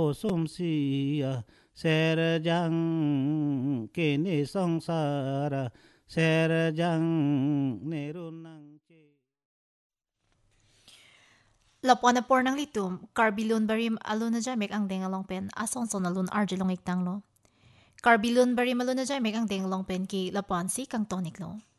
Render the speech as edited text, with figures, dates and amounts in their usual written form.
somsia serjang kini sangsara serjang nerunang Lapuan na por ng litum, karbilon barim alun na jamek ang dengalong pen, asong son alun arjilong iktang lo. Karbilon barim alun na jamek ang dengalong pen ki lapuan si kang tonik lo.